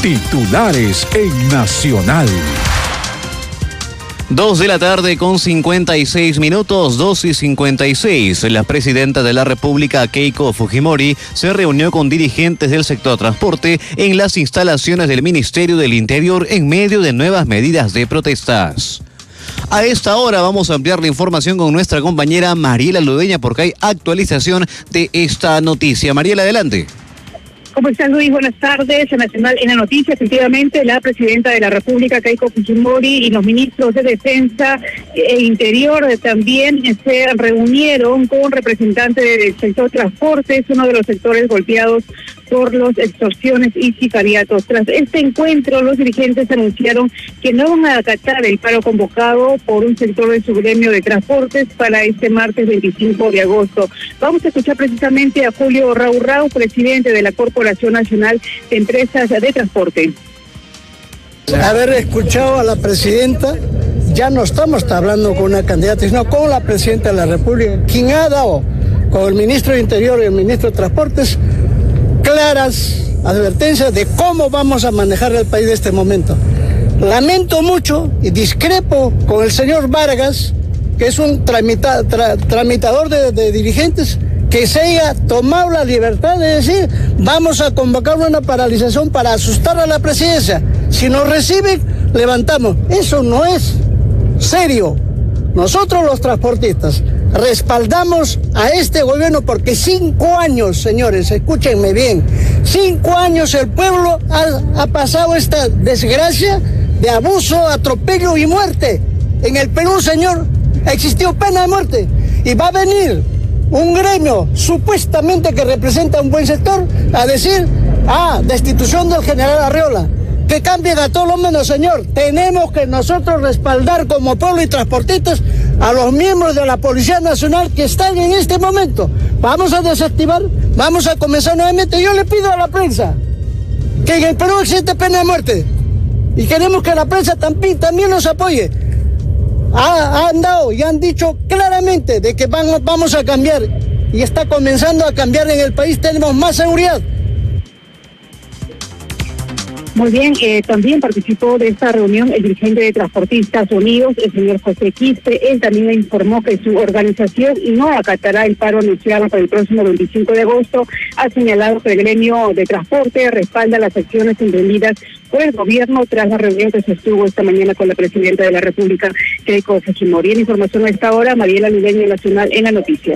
Titulares en Nacional. 2:56 p.m, 2:56. La presidenta de la República, Keiko Fujimori, se reunió con dirigentes del sector transporte en las instalaciones del Ministerio del Interior en medio de nuevas medidas de protestas. A esta hora vamos a ampliar la información con nuestra compañera Mariela Ludeña porque hay actualización de esta noticia. Mariela, adelante. ¿Cómo estás, Luis? Buenas tardes. Nacional en la noticia, efectivamente, la presidenta de la República, Keiko Fujimori, y los ministros de Defensa e Interior también se reunieron con representantes del sector transportes, uno de los sectores golpeados por las extorsiones y sicariatos. Tras este encuentro, los dirigentes anunciaron que no van a acatar el paro convocado por un sector de su gremio de transportes para este martes 25 de agosto. Vamos a escuchar precisamente a Julio Raurrau, presidente de la Corporación Nacional de Empresas de Transporte. Haber escuchado a la presidenta, ya no estamos hablando con una candidata, sino con la presidenta de la República, quien ha dado con el ministro de Interior y el ministro de Transportes claras advertencias de cómo vamos a manejar el país de este momento. Lamento mucho y discrepo con el señor Vargas, que es un tramitador de dirigentes, que se haya tomado la libertad de decir vamos a convocar una paralización para asustar a la presidencia. Si nos reciben, levantamos. Eso no es serio. Nosotros los transportistas respaldamos a este gobierno porque 5 años, señores, escúchenme bien, 5 años el pueblo ha pasado esta desgracia de abuso, atropello y muerte. En el Perú, señor, existió pena de muerte y va a venir un gremio supuestamente que representa un buen sector a decir, destitución del general Arriola. Que cambien a todos los menos, señor. Tenemos que nosotros respaldar como pueblo y transportistas a los miembros de la Policía Nacional que están en este momento. Vamos a desactivar, vamos a comenzar nuevamente. Yo le pido a la prensa que en el Perú existe pena de muerte y queremos que la prensa también nos apoye. Han dado y han dicho claramente de que vamos a cambiar y está comenzando a cambiar en el país. Tenemos más seguridad. Muy bien, también participó de esta reunión el dirigente de Transportistas Unidos, el señor José Quispe. Él también le informó que su organización no acatará el paro anunciado para el próximo 25 de agosto. Ha señalado que el gremio de transporte respalda las acciones emprendidas por el gobierno tras la reunión que se estuvo esta mañana con la presidenta de la República, Keiko Fujimori. En información a esta hora, Mariela Ludeña, Nacional en la noticia.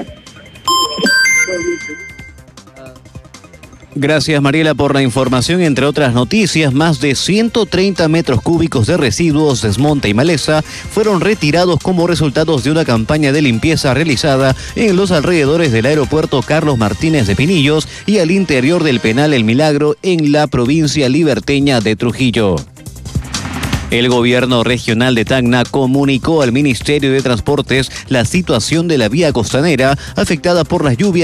Gracias, Mariela, por la información. Entre otras noticias, más de 130 metros cúbicos de residuos, desmonte y maleza fueron retirados como resultado de una campaña de limpieza realizada en los alrededores del aeropuerto Carlos Martínez de Pinillos y al interior del penal El Milagro en la provincia liberteña de Trujillo. El gobierno regional de Tacna comunicó al Ministerio de Transportes la situación de la vía costanera afectada por las lluvias